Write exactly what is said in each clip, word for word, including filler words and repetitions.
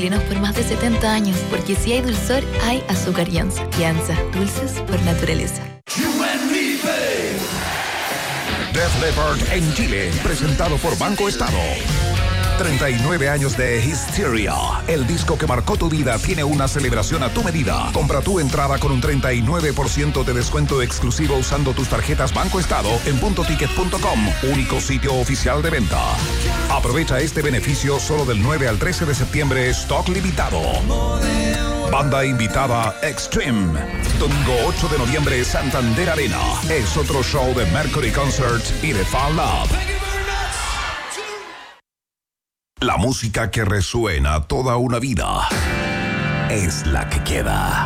por más de setenta años, porque si hay dulzor, hay azúcar Yanza. Yanza, dulces por naturaleza. Def Leppard en Chile, presentado por Banco Estado. treinta y nueve años de Hysteria. El disco que marcó tu vida tiene una celebración a tu medida. Compra tu entrada con un treinta y nueve por ciento de descuento exclusivo usando tus tarjetas Banco Estado en punto ticket punto com, único sitio oficial de venta. Aprovecha este beneficio solo del nueve al trece de septiembre, stock limitado. Banda invitada Extreme. Domingo ocho de noviembre, Santander Arena. Es otro show de Mercury Concert y de Fall Love. La música que resuena toda una vida es la que queda.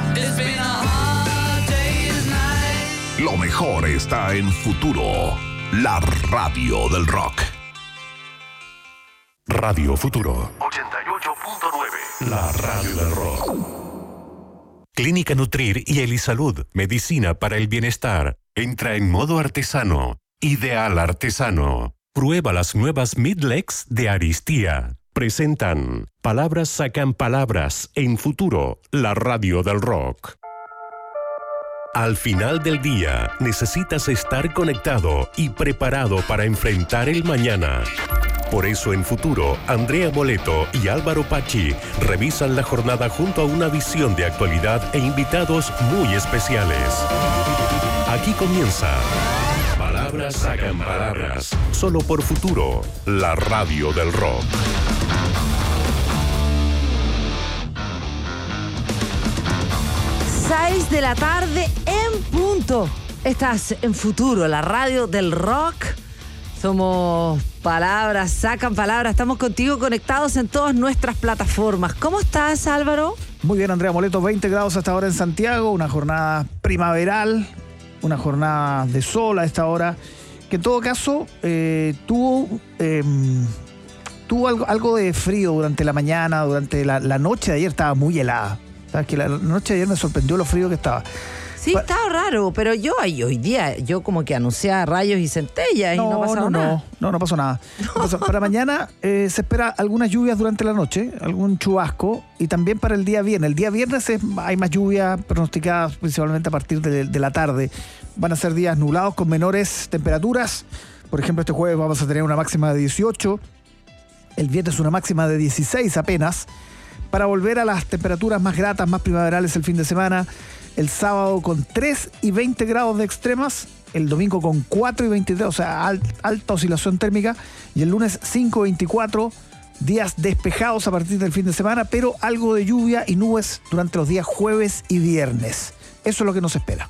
Lo mejor está en Futuro, la radio del rock. Radio Futuro ochenta y ocho punto nueve. La radio del rock. Clínica Nutrir y Elisalud, medicina para el bienestar. Entra en modo artesano. Ideal artesano. Prueba las nuevas Midlex de Aristía. Presentan Palabras sacan palabras en Futuro, la radio del rock. Al final del día, necesitas estar conectado y preparado para enfrentar el mañana. Por eso en Futuro, Andrea Boleto y Álvaro Pachi revisan la jornada junto a una visión de actualidad e invitados muy especiales. Aquí comienza Palabras sacan palabras, solo por Futuro, la radio del rock. seis de la tarde en punto. Estás en Futuro, la radio del rock. Somos Palabras, sacan palabras. Estamos contigo conectados en todas nuestras plataformas. ¿Cómo estás, Álvaro? Muy bien, Andrea Moleto. veinte grados hasta ahora en Santiago. Una jornada primaveral. Una jornada de sol a esta hora. Que en todo caso eh, tuvo, eh, tuvo algo, algo de frío durante la mañana. Durante la, la noche de ayer estaba muy helada. ¿Sabes? Que la noche de ayer me sorprendió lo frío que estaba. Sí, pa- estaba raro, pero yo hoy día, yo como que anunciaba rayos y centellas no, y no pasó no, nada. No, no, no pasó nada. No pasó. Para mañana eh, se espera algunas lluvias durante la noche, algún chubasco, y también para el día viernes. El día viernes es, hay más lluvia pronosticada principalmente a partir de, de la tarde. Van a ser días nublados con menores temperaturas. Por ejemplo, este jueves vamos a tener una máxima de dieciocho, el viernes una máxima de dieciséis apenas, para volver a las temperaturas más gratas, más primaverales el fin de semana. El sábado con tres y veinte grados de extremas, el domingo con cuatro y veintitrés, o sea, al, alta oscilación térmica, y el lunes cinco y veinticuatro, días despejados a partir del fin de semana, pero algo de lluvia y nubes durante los días jueves y viernes. Eso es lo que nos espera.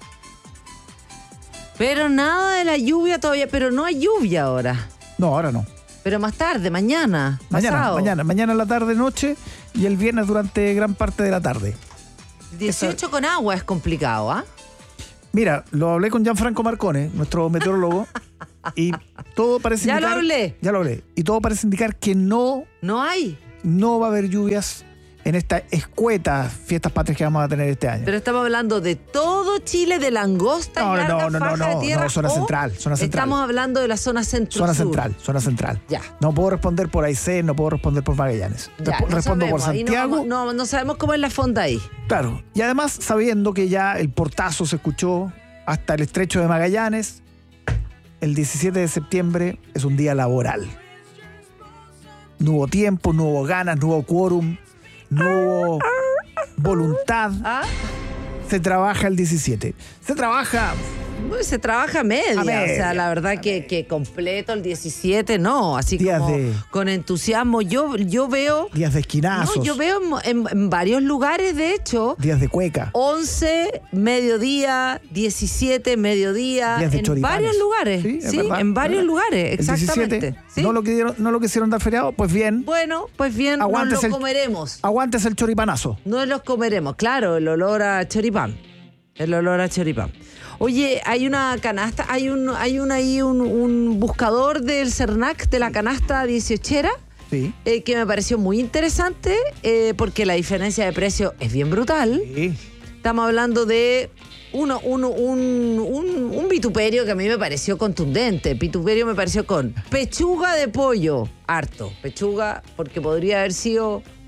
Pero nada de la lluvia todavía, pero no hay lluvia ahora. No, ahora no. Pero más tarde, mañana, Mañana, pasado. mañana, mañana en la tarde, noche, y el viernes durante gran parte de la tarde. dieciocho con agua es complicado, ¿ah? Mira, lo hablé con Gianfranco Marcone, nuestro meteorólogo, y todo parece Ya indicar... lo hablé. Ya lo hablé. Y todo parece indicar que no, No hay. no va a haber lluvias en estas escuetas fiestas patrias que vamos a tener este año. Pero estamos hablando de todo Chile, de langosta No, y no, larga no, no, faja no, de no, tierra. no, zona o central, zona central. Estamos hablando de la zona centro. Zona central, zona central. Ya. No puedo responder por Aysén, no puedo responder por Magallanes. Ya, Resp- no respondo por sabemos, ahí Santiago. No, no, no sabemos cómo es la fonda ahí. Claro. Y además, sabiendo que ya el portazo se escuchó hasta el estrecho de Magallanes, el diecisiete de septiembre es un día laboral. No hubo tiempo, no hubo ganas, no hubo quórum, no hubo voluntad. ¿Ah? Se trabaja el diecisiete. Se trabaja... Pues se trabaja a media, A media, o sea, la verdad a que, media. que completo el diecisiete, no, así Días como de- con entusiasmo. Yo, yo veo, Días de esquinazos. no, yo veo en, en- en varios lugares, de hecho, Días de cueca. once, mediodía, diecisiete, mediodía, Días de en choripanes. varios lugares. Sí, Sí, es verdad, en varios ¿verdad? lugares, El exactamente. diecisiete, ¿Sí? no, lo quisieron, no lo quisieron dar feriado, pues bien, Bueno, pues bien, nos Aguantes lo el- comeremos. aguantes el choripanazo. No los comeremos, claro, el olor a choripán. El olor a choripán. Oye, hay una canasta, hay un, hay un ahí un, un buscador del Cernac de la canasta dieciochera Sí. eh, que me pareció muy interesante eh, porque la diferencia de precio es bien brutal. Sí. Estamos hablando de uno, uno, un, un, un vituperio que a mí me pareció contundente. Vituperio me pareció con pechuga de pollo, harto. Pechuga, porque podría haber sido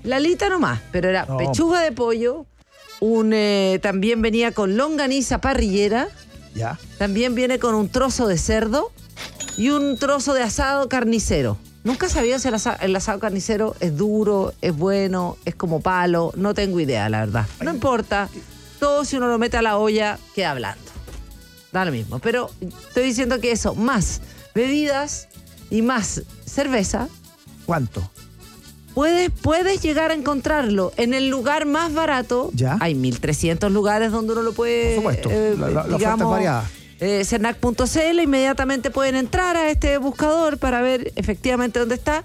La alita nomás, pero era No. pechuga de pollo, un eh, también venía con longaniza parrillera, Ya. también viene con un trozo de cerdo y un trozo de asado carnicero. Nunca sabía si el asado, el asado carnicero es duro, es bueno, es como palo, no tengo idea, la verdad. No importa, todo si uno lo mete a la olla queda blando. Da lo mismo, pero estoy diciendo que eso, más bebidas y más cerveza, ¿Cuánto? Puedes, puedes llegar a encontrarlo en el lugar más barato. Ya. Hay mil trescientos lugares donde uno lo puede. Por supuesto, eh, la- la- la oferta es digamos, variada. eh, Cernac punto c l, inmediatamente pueden entrar a este buscador para ver efectivamente dónde está.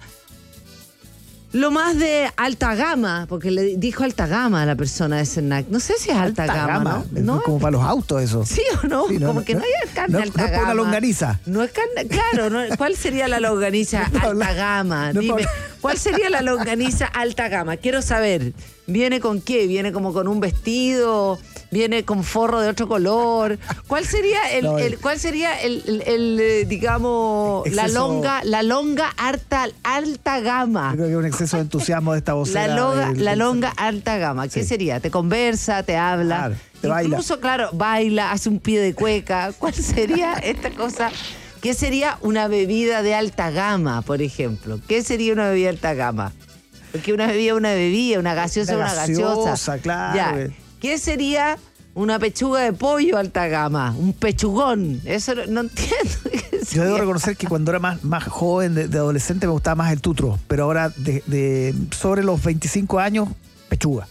Lo más de alta gama, porque le dijo alta gama a la persona de Cernac. No sé si es alta, gama, Es ¿no? ¿No? como para los autos eso. ¿Sí o no? Sí, Como que no, hay carne no, alta no es por gama. una longaniza. No es carne, claro. No, ¿cuál sería la longaniza No, alta la- gama? no, Dime, por- ¿cuál sería la longaniza alta gama? Quiero saber. ¿Viene con qué? ¿Viene como con un vestido? ¿Viene con forro de otro color? ¿Cuál sería el, No, el- el- cuál sería el, el- el, eh, digamos, la Exceso- longa, la longa alta, alta gama? Yo creo que es un exceso de entusiasmo de esta vocera. La, longa, del- la del- longa alta gama. ¿Qué Sí. sería? ¿Te conversa? ¿Te habla? Claro, te baila. Incluso, claro, baila, hace un pie de cueca. ¿Cuál sería esta cosa? ¿Qué sería una bebida de alta gama, por ejemplo? ¿Qué sería una bebida de alta gama? Porque una bebida es una bebida, una gaseosa es Una una gaseosa. gaseosa, claro. Ya. ¿Qué sería una pechuga de pollo alta gama? Un pechugón. Eso no, no entiendo. ¿Qué Yo debo sería? reconocer que cuando era más, más joven, de, de adolescente, me gustaba más el tutro. Pero ahora, de, de sobre los veinticinco años, pechuga.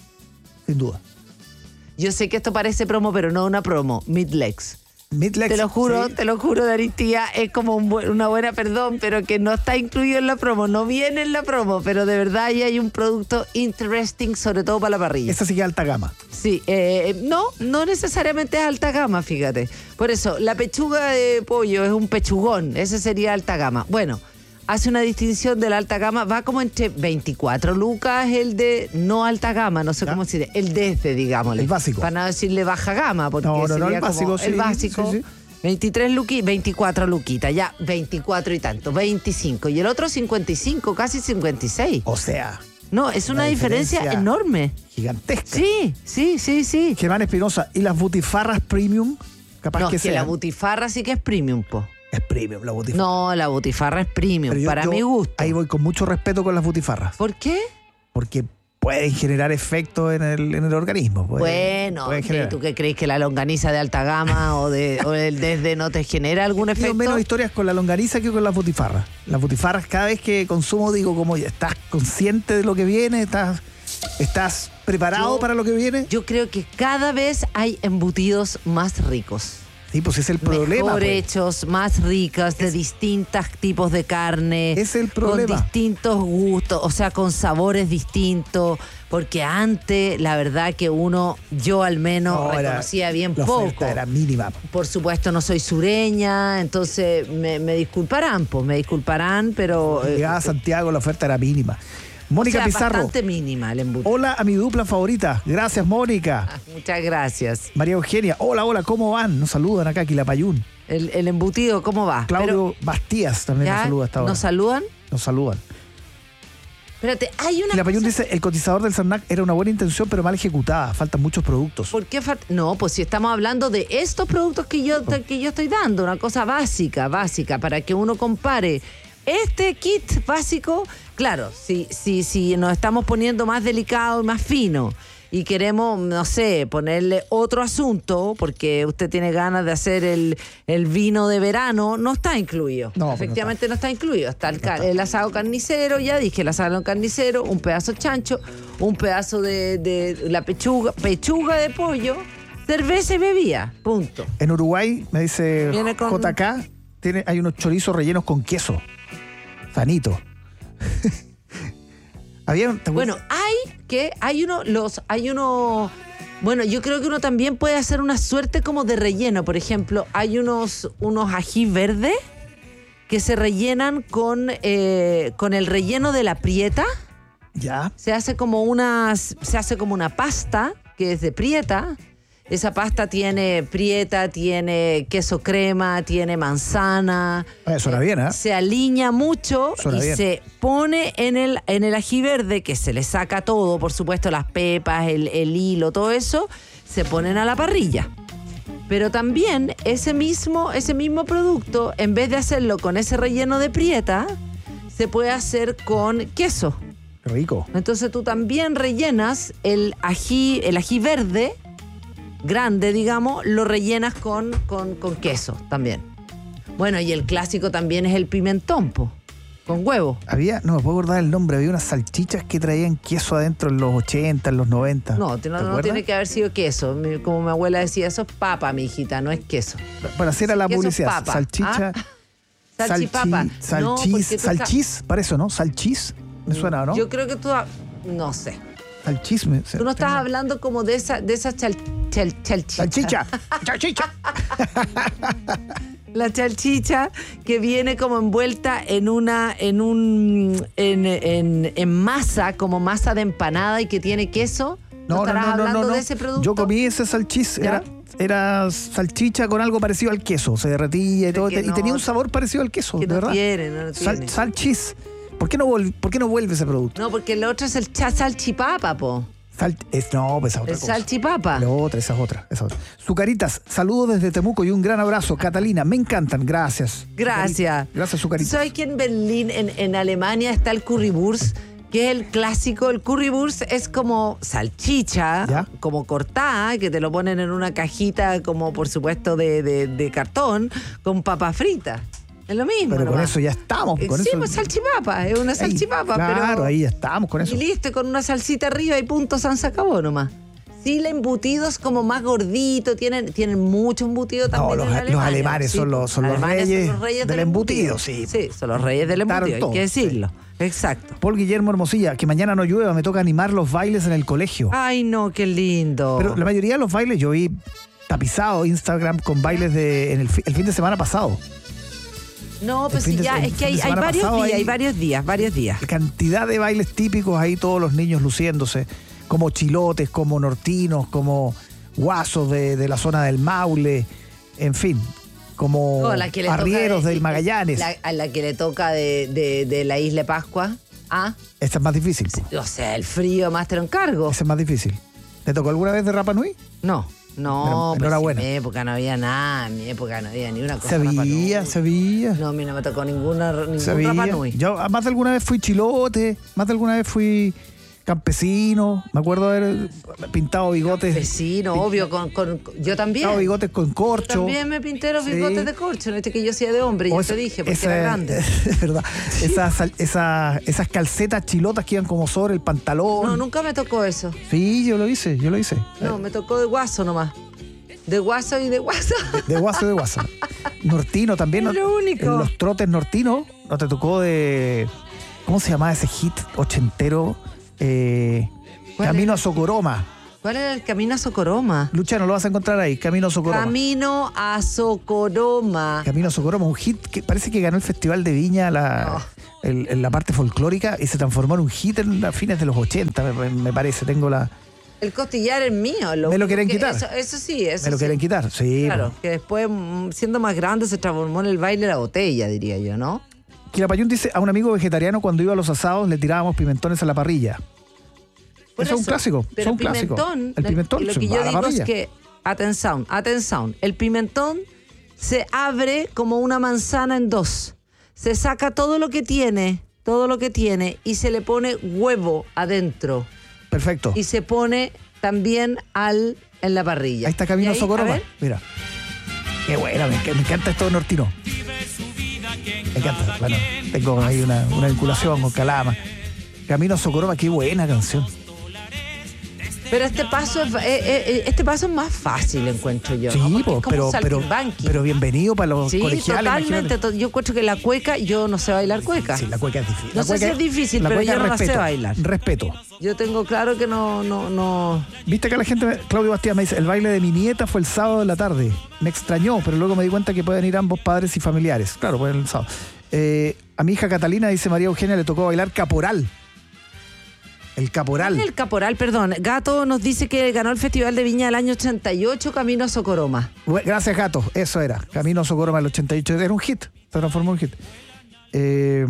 Sin duda. Yo sé que esto parece promo, pero no una promo. Midlex. Midlex, Te lo juro, sí. te lo juro, Daristía, es como un buen- una buena perdón, pero que no está incluido en la promo, no viene en la promo, pero de verdad ahí hay un producto interesting, sobre todo para la parrilla. Esa sí que es alta gama. Sí, eh, no, no necesariamente es alta gama, fíjate. Por eso, la pechuga de pollo es un pechugón, ese sería alta gama. Bueno, hace una distinción de la alta gama, va como entre veinticuatro lucas el de no alta gama, no sé ¿Ya? cómo decir, el desde, digámosle. El básico. Para no decirle baja gama, porque No, no, no, sería el básico, como sí, el básico. sí, sí. veintitrés luquitas, veinticuatro luquitas, ya, veinticuatro y tanto, veinticinco. Y el otro cincuenta y cinco, casi cincuenta y seis. O sea, No, es una, una diferencia, diferencia enorme. gigantesca. Sí, sí, sí, sí. Germán Espinosa, ¿y las butifarras premium? Capaz No, que es que la sean. butifarra sí que es premium, po. Es premium la butifarra. No, la butifarra es premium, Pero yo- para yo mi gusto. Ahí voy con mucho respeto con las butifarras. ¿Por qué? Porque pueden generar efectos en el, en el organismo. pueden- Bueno, pueden ¿qué- generar. ¿tú qué crees que la longaniza de alta gama o, de, o el desde no te genera algún Tengo efecto? menos historias con la longaniza que con las butifarras. Las butifarras, cada vez que consumo, digo, como ya estás consciente de lo que viene, estás, estás preparado Yo- para lo que viene. Yo creo que cada vez hay embutidos más ricos. Sí, pues ese es el problema. Mejor pues. hechos, más ricas, de distintos tipos de carne. Es el problema. Con distintos gustos, o sea, con sabores distintos. Porque antes, la verdad que uno, yo al menos, No, era- reconocía bien la poco. oferta era mínima. Por supuesto, no soy sureña, entonces me, me disculparán, pues me disculparán, pero... eh, Llegaba a Santiago, la oferta era mínima. Mónica o sea, Pizarro. bastante mínima el embutido. Hola a mi dupla favorita. Gracias, Mónica. Ah, Muchas gracias. María Eugenia. Hola, hola, ¿cómo van? Nos saludan acá, Quilapayún. El, el embutido, ¿cómo va? Claudio Bastías también ¿ya? nos saluda hasta ahora. ¿Nos saludan? Nos saludan. Espérate, hay una Quilapayún cosa- dice, el cotizador del Cernac era una buena intención, pero mal ejecutada. Faltan muchos productos. ¿Por qué fal- No, pues si estamos hablando de estos productos que yo, que yo estoy dando, una cosa básica, básica, para que uno compare este kit básico, claro, si, si, si nos estamos poniendo más delicado y más fino y queremos, no sé, ponerle otro asunto, porque usted tiene ganas de hacer el, el vino de verano, no está incluido. No, pues no Efectivamente no está, incluido. Está el, ca- el asado carnicero, ya dije, el asado carnicero, un pedazo de chancho, un pedazo de, de la pechuga, pechuga de pollo, cerveza y bebida, punto. En Uruguay, me dice Viene con- J K, tiene, hay unos chorizos rellenos con queso. Sanito. Había, ¿te acuerdas? Bueno, hay que, hay uno, los, hay uno, bueno, yo creo que uno también puede hacer una suerte como de relleno. Por ejemplo, hay unos, unos ají verde que se rellenan con, eh, con el relleno de la prieta. Ya. Se hace como una, se hace como una pasta que es de prieta Esa pasta tiene prieta, tiene queso crema, tiene manzana. Eh, suena bien, ¿eh? Se alinea mucho Suena y bien. se pone en el, en el ají verde, que se le saca todo, por supuesto, las pepas, el, el hilo, todo eso, se ponen a la parrilla. Pero también ese mismo, ese mismo producto, en vez de hacerlo con ese relleno de prieta, se puede hacer con queso. Qué rico. Entonces tú también rellenas el ají, el ají verde, grande, digamos, lo rellenas con, con, con queso también. Bueno, y el clásico también es el pimentón, po, con huevo. Había, no me puedo acordar el nombre, había unas salchichas que traían queso adentro en los ochenta, en los noventa. No, ¿Te no, no acuerdas? tiene que haber sido queso. Mi- Como mi abuela decía, eso es papa, mi hijita, no es queso. Para hacer a la Queso publicidad. papa. Salchicha. ¿Ah? Salchipapa. salchi- No, salchis, porque tú salchis, para eso, ¿no? Salchis, me suena, ¿no? Yo creo que tú, ha- no sé. Salchis, me, Tú no estás tengo- hablando como de esa, de esa chal, chal- chalchicha. Salchicha, salchicha. La chalchicha que viene como envuelta en una, en un, en, en, en masa, como masa de empanada y que tiene queso. ¿No, No, no, estarás no, no, hablando no, no. de ese producto? Yo comí ese salchis, ¿Ya? era, era salchicha con algo parecido al queso, se derretía y todo, que y no, tenía un sabor parecido al queso, que de no verdad. tiene, no lo Sal- tiene. salchis. ¿Por qué, no vol- ¿Por qué no vuelve ese producto? No, porque el otro es el cha- salchipapa, po. Sal- es, no, pues esa es otra El cosa. salchipapa. La otra, esa es otra, esa es otra. Zucaritas, saludos desde Temuco y un gran abrazo. Catalina, me encantan, gracias. Gracias. Zucaritas. Gracias, Zucaritas. ¿Sabes que en Berlín, en, en Alemania, está el currywurst? Que es el clásico. El currywurst es como salchicha, ¿Ya? como cortada, que te lo ponen en una cajita, como por supuesto de, de- de cartón, con papa frita. Es lo mismo. Pero con nomás. eso ya estamos. Con sí, eso, pues salchipapa, es una Ahí, salchipapa. Claro, pero, ahí ya estamos con eso. Y listo, con una salsita arriba y punto, se acabó nomás. Sí, el embutido es como más gordito, tienen, tienen mucho embutido también. No, los, en los Alemania, alemanes sí, son los, son los alemanes reyes, son los reyes del embutido, sí. Sí, son los reyes del Inventaron embutido, hay todo, que decirlo. Exacto. Paul Guillermo Hermosilla, que mañana no llueva, me toca animar los bailes en el colegio. Ay, no, qué lindo. Pero la mayoría de los bailes yo vi tapizado Instagram con bailes de en el, fi- el fin de semana pasado. no, pues el fin sí, de- ya, el es que fin de hay, hay semana varios pasado días, ahí- hay varios días, varios días. Cantidad de bailes típicos ahí, todos los niños luciéndose, como chilotes, como nortinos, como guasos de, de la zona del Maule, en fin, como No, la que le toca arrieros de- del Magallanes. La, a la que le toca de, de, de la isla de Pascua. Ah, Esta es más difícil. po. o sea, el frío más te lo encargo. Esa es más difícil. ¿Te tocó alguna vez de Rapa Nui? No, no, Bueno, pues enhorabuena. en mi época no había nada, en mi época no había ni una cosa. Se Rapa veía, Nui. se veía. No, a mí no me tocó ninguna, ningún se veía. Rapa Nui. Yo ah, más de alguna vez fui chilote, más de alguna vez fui campesino. Me acuerdo haber pintado bigotes. Vecino, obvio, con, con, yo también. Pintado bigotes con Yo corcho. también me pinté los Sí. bigotes de corcho, no este que yo sea de hombre, O yo esa- te dije, porque esa- era grande. Es verdad. Esas, sal- esas, esas calcetas chilotas que iban como sobre el pantalón. No, nunca me tocó eso. Sí, yo lo hice, yo lo hice. No, me tocó de guaso nomás. De guaso y de guaso. De guaso de guasa. Nortino también. Es ¿no? lo único. En los trotes nortinos, ¿no te tocó de. ¿Cómo se llamaba ese hit ochentero? Eh, ¿Cuál Camino era? a Socoroma. ¿Cuál era el camino a Socoroma? Luciano, lo vas a encontrar ahí. Camino a Socoroma. Camino a Socoroma. Camino a Socoroma, un hit que parece que ganó el Festival de Viña la, el- en la parte folclórica y se transformó en un hit en a fines de los ochenta, me, me parece. Tengo la. El costillar es mío. Me lo único quieren que- quitar. Eso, eso sí, eso ¿Me lo sí. quieren quitar? Sí. Claro, po. que después, mm, siendo más grande, se transformó en el baile de la botella, diría yo, ¿no? Quilapayún dice, a un amigo vegetariano cuando iba a los asados le tirábamos pimentones a la parrilla. Por Eso es un clásico, Pero eso es un clásico. pimentón, El pimentón lo se que va yo a la digo es parrilla. que, atención, atención, el pimentón se abre como una manzana en dos. Se saca todo lo que tiene, todo lo que tiene, y se le pone huevo adentro. Perfecto. Y se pone también al en la parrilla. Ahí está Camino Y a ahí, Socoroma. a ver, Mira. Qué buena, me, enc- me encanta esto nortino. Me encanta. Bueno, tengo ahí una, una vinculación con Calama. Camino a Socoroma, qué buena canción. Pero este paso es, eh, eh, este paso es más fácil, encuentro yo. Sí, ¿no? Porque po, es como pero, un pero, saltimbanqui. pero bienvenido para los Sí, colegiales. totalmente. imagínate. to- Yo encuentro que la cueca, yo no sé bailar cueca. Sí, la cueca es difícil. No La sé si cueca- es difícil, la pero cueca yo es no la sé respeto, bailar. Respeto. Yo tengo claro que no, no, no. Viste que la gente, me- Claudio Bastián me dice, el baile de mi nieta fue el sábado de la tarde. Me extrañó, pero luego me di cuenta que pueden ir ambos padres y familiares. Claro, pueden el sábado. Eh, a mi hija Catalina, dice María Eugenia, le tocó bailar caporal. El Caporal. El Caporal, perdón. Gato nos dice que ganó el Festival de Viña del año ochenta y ocho, Camino a Socoroma. Gracias, Gato. Eso era. Camino a Socoroma del ochenta y ocho. Era un hit. Se transformó en un hit. Eh,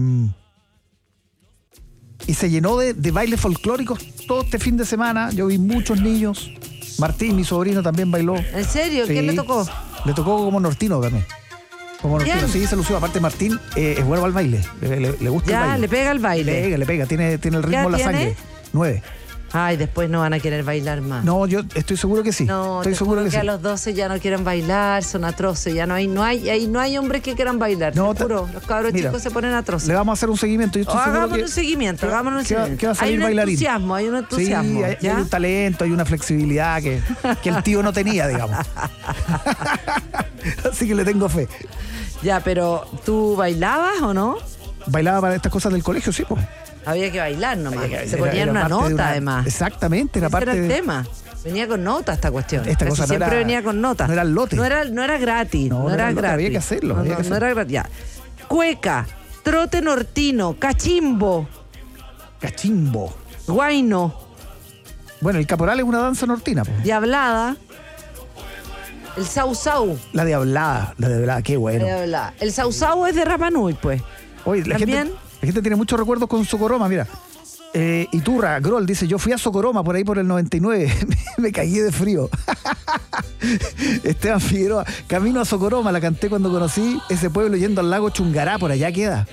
y se llenó de, de bailes folclóricos todo este fin de semana. Yo vi muchos niños. Martín, mi sobrino, también bailó. ¿En serio? Sí. ¿Quién le tocó? Le tocó como nortino también. Como nortino, Bien. sí, se lució. Aparte, Martín eh, es bueno al baile. Le, le- le gusta el Ya, baile. le pega el baile. Le pega, le pega. Tiene, tiene el ¿Qué ritmo en la edad tiene? sangre. Nueve. Ay, después no van a querer bailar más. No, yo estoy seguro que sí. No, estoy te seguro juro que, que, sí. a los doce ya no quieren bailar, son atroces, ya no hay, no hay, hay- no hay hombres que quieran bailar, No, te ta- juro, los cabros mira, chicos se ponen atroces. Le vamos a hacer un seguimiento. Yo estoy O seguro hagámosle que, un seguimiento, que- hagámosle un que va- seguimiento. que va a salir hay un bailarín. entusiasmo, hay un entusiasmo. Sí, hay, ¿ya? hay un talento, hay una flexibilidad que, que el tío no tenía, digamos. Así que le tengo fe. Ya, pero ¿tú bailabas o no? Bailaba para estas cosas del colegio, sí, pues. Había que bailar nomás. Había que- Se era- ponían era una parte nota, de una- además. Exactamente, era Ese parte era el de- tema. Venía con nota esta cuestión. Esta Casi cosa no siempre era- venía con nota. no era el lote. No era, no era gratis. No, No, no era era el lote, gratis. había que hacerlo, No, había no, que no hacerlo. era gratis. Ya. Cueca, trote nortino, cachimbo, Cachimbo. guaino, Bueno, el caporal es una danza nortina, pues. diablada, el sausau. La diablada, la diablada, qué bueno. Diablada. El sausau es de Rapa Nui, pues. Oye, la gente, También. la gente tiene muchos recuerdos con Socoroma, mira. Eh, Iturra, Grol, dice, yo fui a Socoroma por ahí por el noventa y nueve, me caí de frío. Esteban Figueroa, camino a Socoroma, la canté cuando conocí ese pueblo yendo al lago Chungará, por allá queda.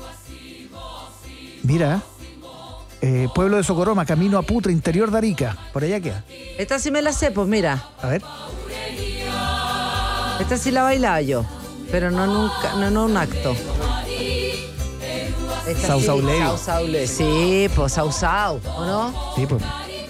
Mira, eh, pueblo de Socoroma, camino a Putra, interior de Arica, por allá queda. Esta sí me la sé, pues mira. A ver, Esta sí la bailaba yo. Pero no nunca, no, no un acto. Esta Sau sí, Sau Ley. Sau Sau Ley. Sí, pues Sau Sau, ¿o no? sí, pues.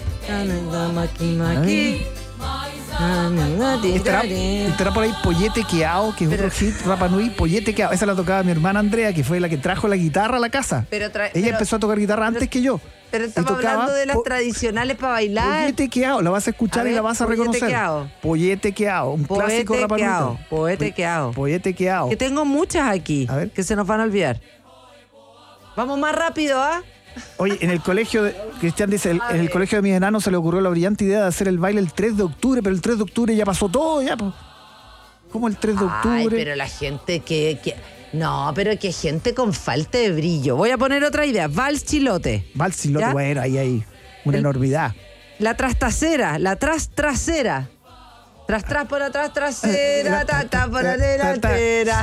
Estará, estará por ahí Pollete Queao, que es Pero- otro hit, Rapa Nui, Pollete Queao. Esa la tocaba mi hermana Andrea, que fue la que trajo la guitarra a la casa. Pero tra- Ella pero- empezó a tocar guitarra antes que yo. Pero Y estamos tocaba hablando de las po- tradicionales para bailar. Pollete Queao, la vas a escuchar A y la ver, vas a Pollete reconocer. Queao. Pollete Queao, un clásico Rapa Nui. Poetequeao, poetequeao. Pollete Queao. Que tengo muchas aquí A ver. que se nos van a olvidar. Vamos más rápido, ¿ah? Oye, en el colegio, de, Cristian dice, el- en el colegio de mis enanos se le ocurrió la brillante idea de hacer el baile el tres de octubre, pero el tres de octubre ya pasó todo, ya, pues. ¿Cómo el tres de octubre? Ay, pero la gente que, que- No, pero que gente con falta de brillo. Voy a poner otra idea. Vals chilote. Valsilote, ¿Ya? bueno, ahí hay una El- enormidad. La trastacera, la tras trasera. Tras tras por atrás trasera, ta ta por delantera.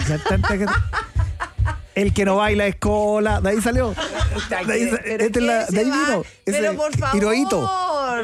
El que no baila es cola, de ahí salió. De ahí, Pero este es la- ¿qué de ahí se va? vino. Pero ese por favor. Hirohito.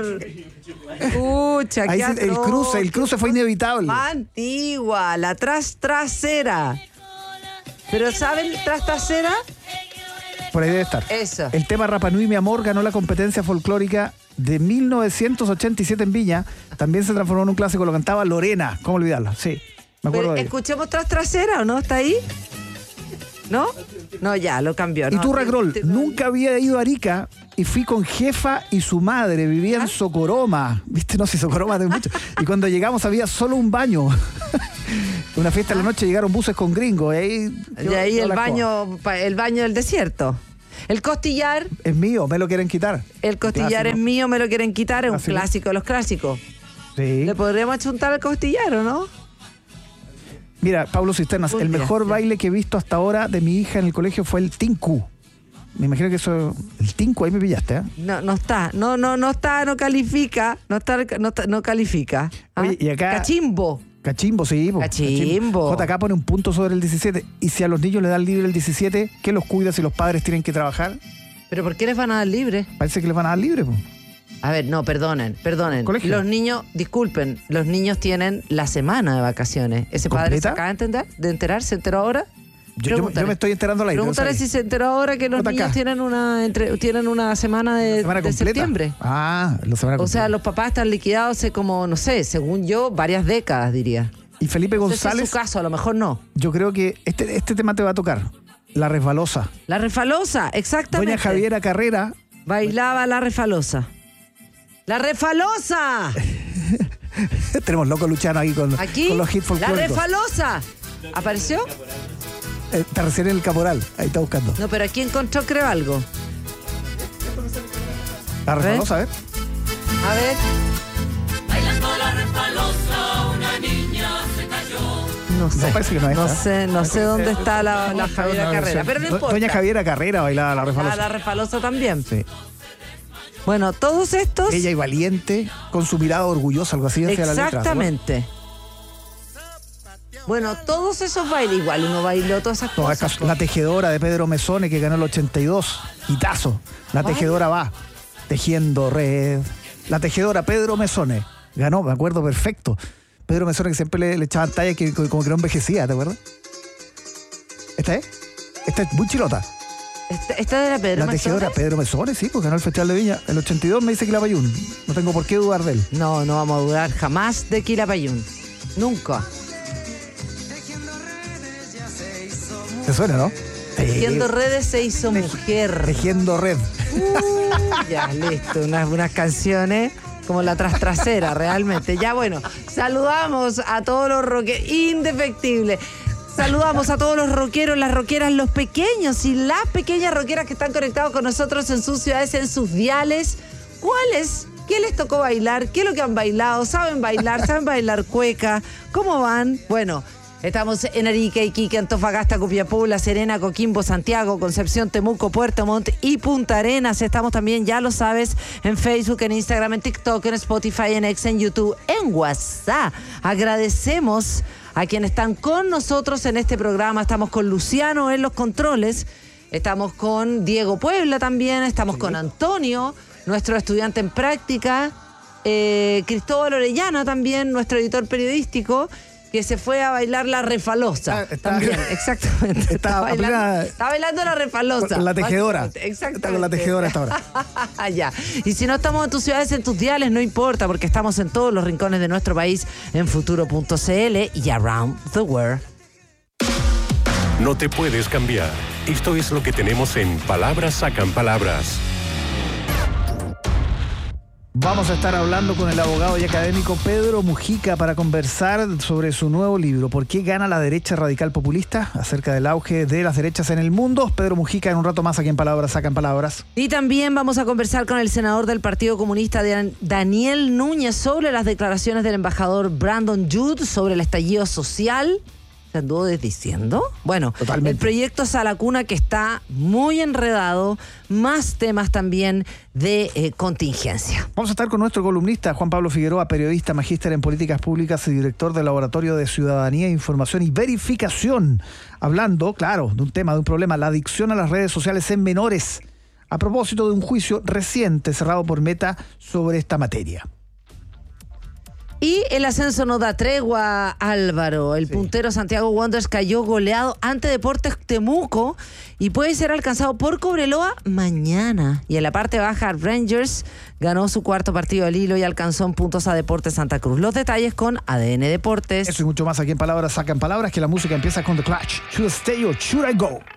Pucha, Ahí qué se- el atroz, cruce, el qué cruce fue inevitable. Antigua, la tras trasera. Pero ¿saben tras trasera? Por ahí debe estar. Eso. El tema Rapa Nui, mi amor, ganó la competencia folclórica de mil novecientos ochenta y siete en Viña. También se transformó en un clásico, lo cantaba Lorena. ¿Cómo olvidarla? Sí, me acuerdo Pero, de ella. escuchemos tras trasera, ¿o no? ¿Está ahí? ¿No? No, ya, lo cambió. Y no, tú, te- Ragrol, te- nunca había ido a Arica y fui con jefa y su madre, vivía ¿Ah? en Socoroma. ¿Viste? No sé, Socoroma de mucho. Y cuando llegamos había solo un baño. Una fiesta en la noche llegaron buses con gringos. Y ahí, Y ahí yo el la baño, pa- el baño del desierto. El costillar, cojo. Es mío, me lo quieren quitar. el costillar Clásico. es mío, me lo quieren quitar, es un Clásico. clásico de los clásicos. Sí. ¿Le podríamos achuntar al costillar o no? Mira, Pablo Cisternas, Uy, el mira, mejor ya. baile que he visto hasta ahora de mi hija en el colegio fue el tinku. Me imagino que eso, el tinku, ahí me pillaste, ¿eh? No, no está, no, no, no está, no califica, no está, no, está- no califica. ¿Ah? Oye, y acá- Cachimbo. Cachimbo, sí. po, Cachimbo. J K pone un punto sobre el diecisiete. Y si a los niños le dan libre el diecisiete, ¿qué los cuida si los padres tienen que trabajar? ¿Pero por qué les van a dar libre? Parece que les van a dar libre, po. A ver, no, perdonen, perdonen. Colegio. Los niños, disculpen, los niños tienen la semana de vacaciones. ¿Ese padre se ¿Completa? acaba de, entender, de enterar? ¿Se enteró ahora? Yo, yo- Pregúntale. yo me estoy enterando al aire. Pregúntale ¿no si sabes? se enteró ahora que los J K. niños tienen una, entre, tienen una semana de, ¿Semana de completa? septiembre. Ah, la semana O completa. sea, los papás están liquidados hace como, no sé, según yo, varias décadas, diría. Y Felipe No sé si es González, su caso, a lo mejor no. yo creo que este, este tema te va a tocar. La resbalosa. La refalosa, exactamente. Doña Javiera Carrera. Bailaba la refalosa. ¡La refalosa! Tenemos loco Luchano ahí con, Aquí, con los hits la folclóricos. refalosa. ¿Apareció? Eh, Está recién en el Caporal. Ahí está buscando. No, pero aquí encontró, creo, algo. La refalosa, a ver. A ver. Bailando la refalosa, una niña se cayó. No sé, No, parece que no es no esta. sé, no sé dónde está la, la Javiera Carrera, pero no Do- importa. Doña Javiera Carrera bailaba la Ah, refalosa. la refalosa también. Sí. Bueno, todos estos. Ella y valiente, con su mirada orgullosa, algo así decía la letra. Exactamente. Bueno, todos esos bailes, igual uno bailó todas esas Todas cosas. esas- La tejedora de Pedro Mesone, que ganó el ochenta y dos. Hitazo. La Ay. tejedora va. Tejiendo red. La tejedora Pedro Mesone. Ganó, me acuerdo perfecto. Pedro Mesone, que siempre le, le echaban talla que que como que no envejecía, ¿te acuerdas? ¿Esta es? Esta es muy chilota. Esta, esta de la Pedro La tejedora Mesones. Pedro Mesone, sí, porque ganó el Festival de Viña. El ochenta y dos me dice Quilapayún. No tengo por qué dudar de él. No, no vamos a dudar jamás de Quilapayún. Nunca. ¿Te suena, no? Tejiendo redes se hizo mujer. Tejiendo red. Uh, ya, listo. Unas, unas canciones como la trastrasera, realmente. Ya, bueno, saludamos a todos los rockeros. Indefectible. Saludamos a todos los rockeros, las rockeras, los pequeños y las pequeñas rockeras que están conectados con nosotros en sus ciudades, en sus diales. ¿Cuáles? ¿Qué les tocó bailar? ¿Qué es lo que han bailado? ¿Saben bailar? ¿Saben bailar cueca? ¿Cómo van? Bueno, estamos en Arica, Iquique, Antofagasta, Copiapó, La Serena, Coquimbo, Santiago, Concepción, Temuco, Puerto Montt y Punta Arenas. Estamos también, ya lo sabes, en Facebook, en Instagram, en TikTok, en Spotify, en X, en YouTube, en WhatsApp. Agradecemos a quienes están con nosotros en este programa. Estamos con Luciano en los controles, estamos con Diego Puebla también, estamos con Antonio, nuestro estudiante en práctica, eh, Cristóbal Orellana también, nuestro editor periodístico, que se fue a bailar la refalosa. Ah, está- también, exactamente. Está Está, a bailando, plena- está bailando la refalosa. Con la tejedora. básicamente. Exactamente. Está con la tejedora hasta ahora. Ya. Y si no estamos en tus ciudades, en tus diales, no importa, porque estamos en todos los rincones de nuestro país, en futuro punto c l y around the world. No te puedes cambiar. Esto es lo que tenemos en Palabras Sacan Palabras. Vamos a estar hablando con el abogado y académico Pedro Mujica para conversar sobre su nuevo libro, ¿Por qué gana la derecha radical populista?, acerca del auge de las derechas en el mundo. Pedro Mujica en un rato más aquí en Palabras Sacan Palabras. Y también vamos a conversar con el senador del Partido Comunista, Daniel Núñez, sobre las declaraciones del embajador Brandon Judd sobre el estallido social. ¿Se anduvo desdiciendo? Bueno, Totalmente. el proyecto Salacuna, que está muy enredado, más temas también de eh, contingencia. Vamos a estar con nuestro columnista Juan Pablo Figueroa, periodista, magíster en políticas públicas y director del Laboratorio de Ciudadanía, Información y Verificación, hablando, claro, de un tema, de un problema, la adicción a las redes sociales en menores, a propósito de un juicio reciente cerrado por Meta sobre esta materia. Y el ascenso no da tregua, Álvaro. El Sí. puntero Santiago Wanderers cayó goleado ante Deportes Temuco y puede ser alcanzado por Cobreloa mañana. Y en la parte baja, Rangers ganó su cuarto partido al hilo y alcanzó en puntos a Deportes Santa Cruz. Los detalles con A D N Deportes. Eso y mucho más aquí en Palabras Sacan Palabras, que la música empieza con The Clash. Should I stay or should I go?